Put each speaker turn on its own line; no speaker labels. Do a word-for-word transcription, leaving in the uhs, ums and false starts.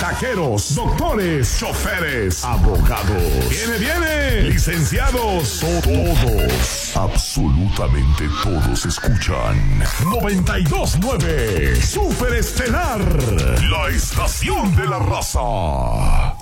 taqueros, doctores, choferes, abogados. ¡Viene, viene! Licenciados, todos, absolutamente todos escuchan noventa y dos nueve Super Estelar, la estación de la raza.